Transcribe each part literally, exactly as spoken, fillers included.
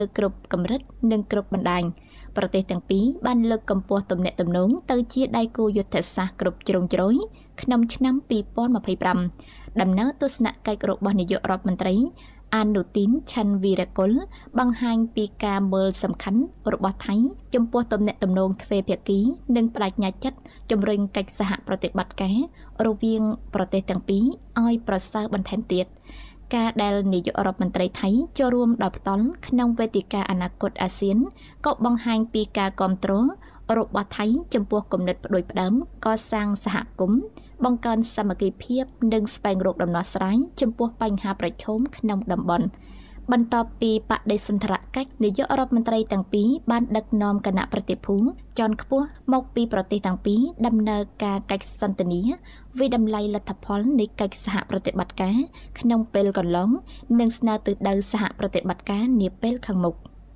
គ្រប់កម្រិតនិងគ្រប់បណ្ដាញប្រទេសទាំងពីរបានលើកកម្ពស់ទំនាក់ទំនងទៅជាដៃគូយុទ្ធសាស្ត្រគ្រប់ជ្រុងជ្រោយក្នុងឆ្នាំពីរពាន់ម្ភៃប្រាំដំណើរទស្សនកិច្ចរបស់នាយករដ្ឋមន្ត្រីអានុទីនឆាន់វីរកុលបង្ហាញពីការមើលសំខាន់របស់ថៃចំពោះទំនាក់ទំនងទ្វេភាគីនិងបដិញ្ញាចិត្តជំរុញកិច្ចសហប្រតិបត្តិការរវាងប្រទេសទាំងពីរឲ្យប្រសើរបន្ថែមទៀតការដែលនាយករដ្ឋមន្ត្រីថៃចូលរួមដល់ផ្ទាល់ក្នុងវេទិកាអនាគតអាស៊ានក៏បង្ហាញពីការគាំទ្ររបស់ថៃចំពោះគំនិតផ្ដួចផ្ដើមកសាងសហគមន៍បង្កើនសាមគ្គីភាពនិងស្វែងរកដំណោះស្រាយចំពោះបញ្ហាប្រឈមក្នុងតំបន់បន្ទាប់ពីបដិសន្ធរកិច្ចនាយករដ្ឋមន្ត្រីទាំងពីរបានដឹកនាំគណៈប្រតិភូជាន់ខ្ពស់មកពីប្រទេសទាំងពីរដំណើរការកិច្ចសន្ទនាវិតម្លៃលទ្ធផលនៃកិច្ចសហប្រតិបត្តិការក្នុងពេលកន្លងនិងស្នើទិសដៅសហប្រតិបត្តិការនាពេលខាងមុខ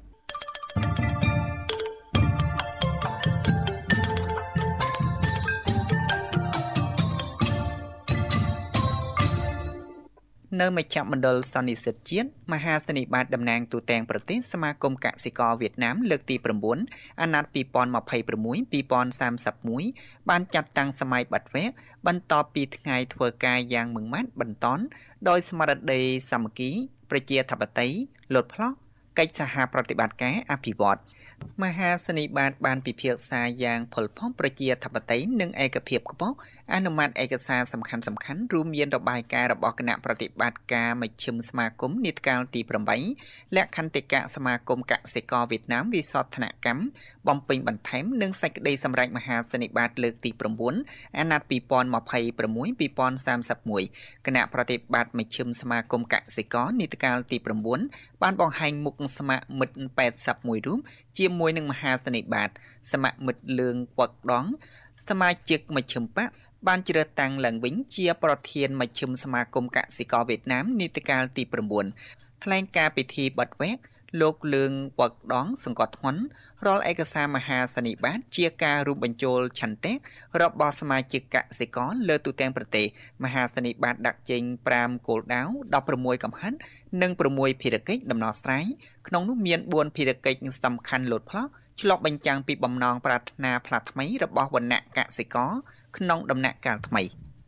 នៅមជ្ឈមណ្ឌលសន្និសីទជាតិមហាសន្និបាតតំណាងទូតប្រទេសសមាគមកសិករវៀតណាមលើកទី៩អាណត្តិពីរពាន់ម្ភៃប្រាំមួយ ពីរពាន់សាមសិបមួយបានចាត់តាំងសម័យបាត់វែកបន្ទាប់ពីថ្ងៃធ្វើការយ៉ាងម៉ឺងម៉ាត់បន្តដោយស្មារតីសាមគ្គីប្រជាធិបតេយ្យលត់ផ្លោះកិច្ចសហប្រតិបត្តិការអភិវឌ្ឍមហាសន្និបាតបានពិភាក្សាយ៉ាងផុលផុលប្រជាធិបតេយ្យនិងឯកភាពខ្ពស់អនុម័តឯកសារសំខាន់សំខាន់រួមមានរបាយការណ៍របស់គណៈប្រតិបត្តិការមជ្ឈិមសមាគមនីតិកាលទីប្រាំបីលក្ខន្តិកៈសមាគមកសិករវៀតណាមវិសោធនកម្មបំពេញបន្ថែមនិងសេចក្តីសម្រេចមហាសន្និបាតលើកទី៩អាណត្តិពីរពាន់ម្ភៃប្រាំមួយ ពីរពាន់សាមសិបមួយគណៈប្រតិបត្តិមជ្ឈិមសមាគមកសិករនីតិកាលទី៩បានបង្ហាញមុខសមាមិត្តแปดสิบមួយរូបជាមួយនឹងមហាសន្និបាតសមាមិត្តលឿងវឹកដងសមាជិកមជ្ឈិមបកបានជ្រើសតាំងឡើងវិញជាប្រធានមជ្ឈិមសមាគមកសិករវៀតណាមនីតិកាលទី៩ថ្លែងការពិធីបិទវគ្គលោកលឿងវឹកដងសង្កត់ធ្ងន់រាល់ឯកសារមហាសន្និបាតជាការរួមបញ្ចូលឆន្ទៈរបស់សមាជិកកសិករលើទូទាំងប្រទេសមហាសន្និបាតដាក់ចេញប្រាំគោលដៅដប់ប្រាំមួយកំហិតនិងប្រាំមួយភារកិច្ចដំណោះស្រាយក្នុងនោះមានបួនភារកិច្ចសំខាន់លោតផ្លោះឆ្លុះបញ្ចាំងពីបំណងប្រាថ្នាផ្លាស់ថ្មីរបស់វណ្ណៈកសិករក្នុងដំណាក់កាលថ្មី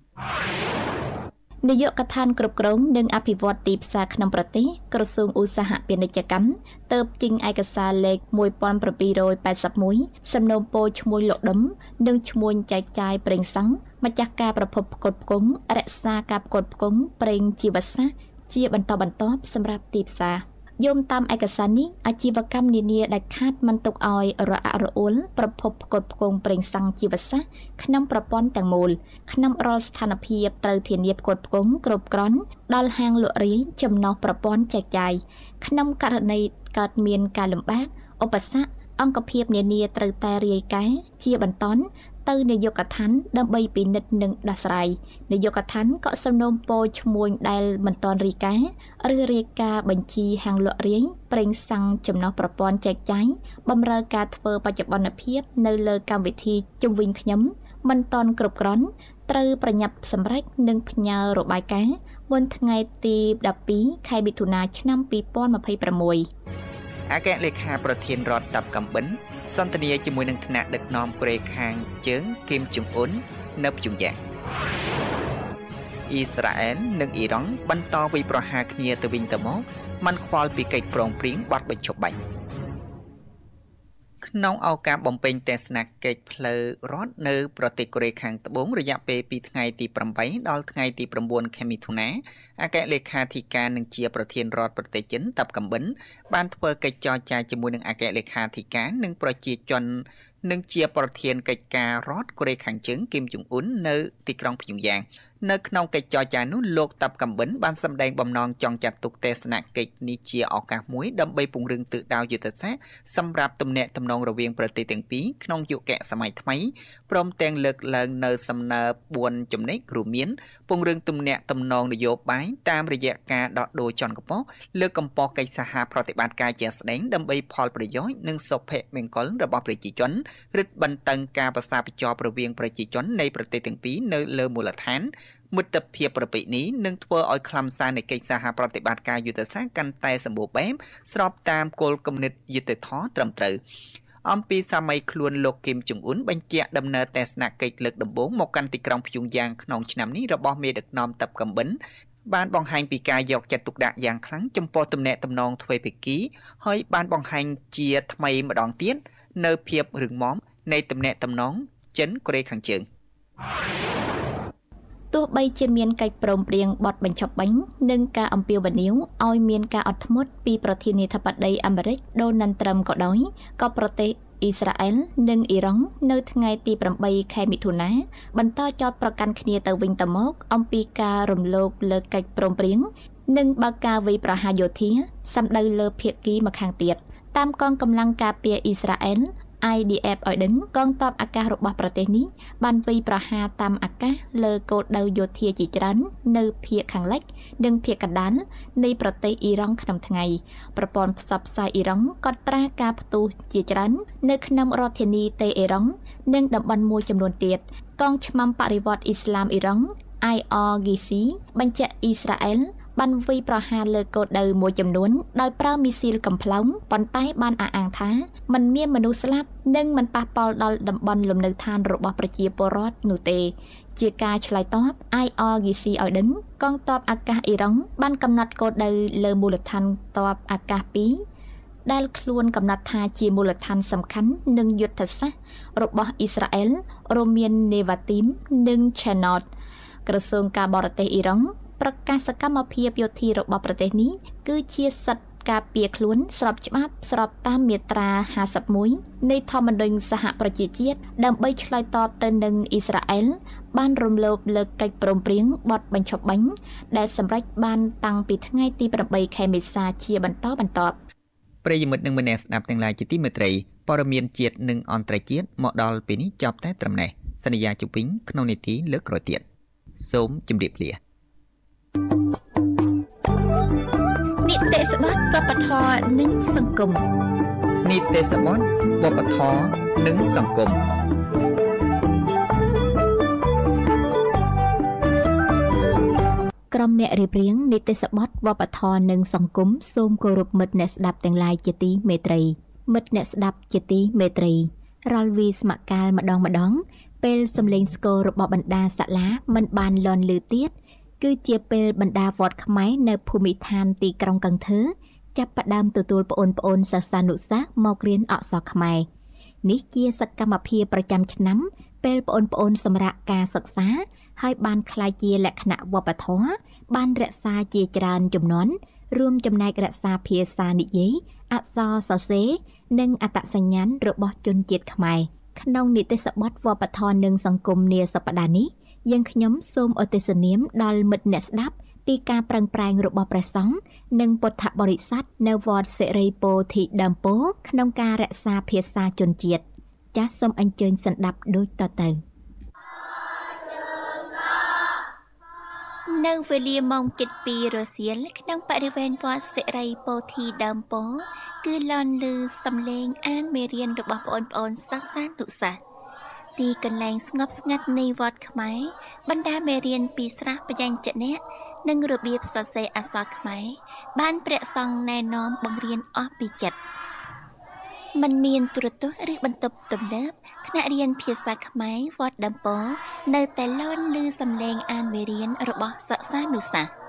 នាយកដ្ឋានគ្រប់គ្រងនិងអភិវឌ្ឍទីផ្សារក្នុងប្រទេសក្រសួងឧស្សាហពាណិជ្ជកម្មទើបចេញឯកសារលេខមួយពាន់bảyរយแปดสิบមួយសំណូមពរឈ្មួញលក់ដុំនិងឈ្មួញចែកចាយប្រេងសាំងម្ចាស់ការប្រភពផ្គត់ផ្គង់រក្សាការផ្គត់ផ្គង់ប្រេងជីវសាស្ត្រជាបន្តបន្ទាប់សម្រាប់ទីផ្សារយោងតាមឯកសារនេះអាជីវកម្មនានាដែលខាតមិនទុកឲ្យរអាក់រអួលប្រភពផ្គត់ផ្គង់ប្រេងសាំងជីវសាស្ត្រក្នុងប្រព័ន្ធទាំងមូលក្នុងរាល់ស្ថានភាពត្រូវធានាផ្គត់ផ្គង់គ្រប់គ្រាន់ដល់ហាងលក់រាយចំណុះប្រព័ន្ធចែកចាយក្នុងករណីកើតមានការលំបាកឧបសគ្គអង្គភាពនានាត្រូវតែរាយការណ៍ជាបន្តទៅនាយកដ្ឋានដើម្បីពិនិត្យនិងដោះស្រាយនាយកដ្ឋានក៏សំណូមពរឈ្មួញដែលមិនទាន់រាយការណ៍ឬរាយការណ៍បញ្ជីហាងលក់រាយប្រេងសាំងចំណុះប្រព័ន្ធចែកចាយបម្រើការធ្វើបច្ចុប្បន្នភាពនៅលើកម្មវិធីជំវិញខ្ញុំមិនទាន់គ្រប់គ្រាន់ត្រូវប្រញាប់សម្រេចនិងផ្ញើរបាយការណ៍មុនថ្ងៃទីដប់ពីរខែមិថុនាឆ្នាំពីរពាន់ម្ភៃប្រាំមួយអគ្គលេខាប្រធានរដ្ឋតាប់កំបិនសន្ទនាជាមួយនឹងថ្នាក់ដឹកនាំកូរ៉េខាងជើងគីមចុងអ៊ុននៅព្យុងយ៉ាងអ៊ីស្រាអែលនិងអ៊ីរ៉ង់បន្តវាយប្រហារគ្នាទៅវិញទៅមកមិនខ្វល់ពីកិច្ចព្រមព្រៀងបទបញ្ចុះបាញ់ក្នុងឱកាសបំពេញទស្សនកិច្ចផ្លូវរដ្ឋនៅប្រទេសកូរ៉េខាងត្បូងរយៈពេលពីថ្ងៃទីប្រាំបីដល់ថ្ងៃទីប្រាំបួនខែមិថុនាអគ្គលេខាធិការនិងជាប្រធានរដ្ឋប្រទេសចិនតាប់កំបិនបានធ្វើកិច្ចចរចាជាមួយនឹងអគ្គលេខាធិការនិងប្រជាជននិងជាប្រធានកិច្ចការរដ្ឋកូរ៉េខាងជើងគីមចុងអ៊ុននៅទីក្រុងព្យុងយ៉ាងនៅក្នុងកិច្ចចរចានោះលោកតាប់កំបិនបានសម្ដែងបំណងចង់ចាត់ទុកទស្សនកិច្ចនេះជាឱកាសមួយដើម្បីពង្រឹងទិសដៅយុទ្ធសាស្ត្រសម្រាប់ទំនាក់ទំនងរវាងប្រទេសទាំងពីរក្នុងយុគសម័យថ្មីព្រមទាំងលើកឡើងនៅសំណើបួនចំណុចរួមមានពង្រឹងទំនាក់ទំនងនយោបាយតាមរយៈការដោះដូរជាន់កម្ពស់លើកកម្ពស់កិច្ចសហប្រតិបត្តិការជាក់ស្ដែងដើម្បីផលប្រយោជន៍និងសុភមង្គលរបស់ប្រជាជនរឹតបន្តឹងការប្រសាបចរប្រវៀងប្រជាជននៃប្រទេសទាំងពីរនៅលើមូលដ្ឋានមិត្តភាពប្រពៃនេះនឹងធ្វើឲ្យខ្លឹមសារនៃកិច្ចសហប្រតិបត្តិការយុទ្ធសាស្ត្រកាន់តែសម្បូរបែបស្របតាមគោលគំនិតយុត្តិធម៌ត្រឹមត្រូវអំពីសម័យខ្លួនលោកគឹមចុងអ៊ុនបញ្ជាក់ដំណើរទស្សនកិច្ចលើកដំបូងមកកាន់ទីក្រុងព្យុងយ៉ាងក្នុងឆ្នាំនេះរបស់មេដឹកនាំតាប់កំបិនបានបង្ហាញពីការយកចិត្តទុកដាក់យ៉ាងខ្លាំងចំពោះទំនាក់ទំនងទ្វេភាគីហើយបានបង្ហាញជាថ្មីម្ដងទៀតនៅភាពរឹងមាំនៃទំនាក់ទំនងចិនកូរ៉េខាងជើងទោះបីជាមានកិច្ចព្រមព្រៀងបទបញ្ចប់បាញ់និងការអំពាវនាវឲ្យមានការអត់ធ្មត់ពីប្រធានាធិបតីអាមេរិកដូណាល់ត្រាំក៏ដោយក៏ប្រទេសអ៊ីស្រាអែលនិងអ៊ីរ៉ង់នៅថ្ងៃទីប្រាំបីខែមិថុនាបន្តចោទប្រកាន់គ្នាទៅវិញទៅមកអំពីការរំលោភលើកិច្ចព្រមព្រៀងនិងបើកការវាយប្រហារយោធាសម្ដៅលើភាគីម្ខាងទៀតតាមកងកម្លាំងការពារអ៊ីស្រាអែលI D F ឲ្យដឹងកងទ័ពអាកាសរបស់ប្រទេសនេះបានវាយប្រហារតាមអាកាសលើគោលដៅយោធាជាច្រើននៅភាគខាងលិចនិងភាគកណ្ដាលនៃប្រទេសអ៊ីរ៉ង់ក្នុងថ្ងៃប្រព័ន្ធផ្សព្វផ្សាយអ៊ីរ៉ង់ក៏ត្រាការផ្ទុះជាច្រើននៅក្នុងរដ្ឋធានីតេអេរ៉ង់និងតំបន់មួយចំនួនទៀតកងឆ្មាំបរិវត្តអ៊ីស្លាមអ៊ីរ៉ង់ I R G C បញ្ជាក់អ៊ីស្រាអែលបានវាយប្រហារលើគោលដៅមួយចំនួនដោយប្រើមីស៊ីលកំប្លុងប៉ុន្តែបានអះអាងថាมันមានមនុស្សស្លាប់និងมันប៉ះពាល់ដល់តំបន់លំនៅឋានរបស់ប្រជាពលរដ្ឋនោះទេជាការឆ្លើយតប I R G C ឲ្យដឹងកងទ័ពអាកាសអ៊ីរ៉ង់បានកំណត់គោលដៅលើមូលដ្ឋានទ័ពអាកាសពីរដែលខ្លួនកំណត់ថាជាមូលដ្ឋានសំខាន់និងយុទ្ធសាស្ត្ររបស់អ៊ីស្រាអែលរួមមាន Nevatim និង Chanot ក្រសួងការបរទេសអ៊ីរ៉ង់ប្រកាសសកម្មភាពយោធារបស់ប្រទេសនេះគឺជាសិទ្ធិការពារខ្លួនស្របច្បាប់ស្របតាមមាត្រាហាសិបមួយនៃធម្មនុញ្ញសហប្រជាជាតិដើម្បីឆ្លើយតបទៅនឹងអ៊ីស្រាអែលបានរំលោភលើកិច្ចព្រមព្រៀងបទបញ្ឈប់បាញ់ដែលសម្រេចបានតាំងពីថ្ងៃទីប្រាំបីខែមេសាជាបន្តបន្ទាប់ប្រិយមិត្តនិងមនស្សស្ដាប់ទាំងឡាយជាទីមេត្រីព័ត៌មានជាតិនិងអន្តរជាតិមកដល់ពេលនេះចប់តែត្រឹមនេះសន្យាជុំវិញក្នុងនីតិលើកក្រោយទៀតសូមជម្រាបលានីតិសបត់វប្បធម៌និងសង្គមនីតិសបត់វប្បធម៌និងសង្គមក្រុមអ្នករៀបរៀងនីតិសបត់វប្បធម៌និងសង្គមសូមគោរពមិត្តអ្នកស្ដាប់ទាំងឡាយជាទីមេត្រីមិត្តអ្នកស្ដាប់ជាទីមេត្រីរាល់វីស្មកាលម្ដងម្ដងពេលសំឡេងស្គររបស់បណ្ដាសាលាមិនបានលន់ឮទៀតគឺជាពេលបណ្ដាវត្តខ្មែរនៅភូមិឋានទីក្រុងកង្ធើចាប់ផ្ដើមទទួលប្អូនប្អូនសិស្សានុសិស្សមករៀនអក្សរខ្មែរនេះជាសកម្មភាពប្រចាំឆ្នាំពេលប្អូនប្អូនសម្រាប់ការសិក្សាហើយបានក្លាយជាលក្ខណៈវប្បធម៌បានរក្សាជាច្រើនជំនាន់រួមចំណែករក្សាភាសានិយាយអក្សរសរសេរនិងអត្តសញ្ញាណរបស់ជនជាតិខ្មែរក្នុងនីតិសបត់វប្បធម៌និងសង្គមនាសប្តាហ៍នេះយើងខ្ញុំសូមឧទ្ទិសនាមដល់មិត្តអ្នកស្ដាប់ពីការប្រឹងប្រែងរបស់ព្រះសង្ឃនិងពុទ្ធបរិស័ទនៅវត្តសិរីពោធិដើមពោធិ៍ក្នុងការរក្សាភាសាជនជាតិចាសសូមអញ្ជើញស្ដាប់ដូចតទៅនៅវេលាម៉ោងជិតពីររសៀលក្នុងបរិវេណវត្តសិរីពោធិដើមពោធិ៍គឺលន់ឮសំឡេងអានមេរៀនរបស់បងប្អូនសិស្សានុសិស្សទីកន្លែងស្ងប់ស្ងាត់នៃវត្តខ្មែរបណ្ដាមេរៀនពីស្រះបញ្ញាញ្ចនៈនិងរបៀបសរសេរអក្សរខ្មែរបានព្រះសង្ឃណែនាំបង្រៀនអស់ពីចិត្តมันមានទូរទស្សន៍ឬបន្ទប់ទំនើបថ្នាក់រៀនភាសាខ្មែរវត្តដើមពោធិ៍នៅតែលន់ឮសំឡេងអានមេរៀនរបស់សិស្សានុសិស្ស